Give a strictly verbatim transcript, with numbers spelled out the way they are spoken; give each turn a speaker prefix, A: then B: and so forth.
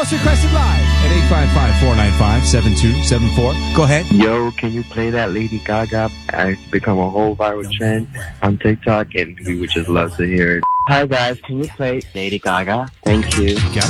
A: most requested live at eight five five, four nine five, seven two seven four. Go ahead.
B: Yo, can you play that Lady Gaga? It's become a whole viral trend on TikTok, and we would just love to hear it. Hi guys, can you play Lady Gaga? Thank you.
A: Got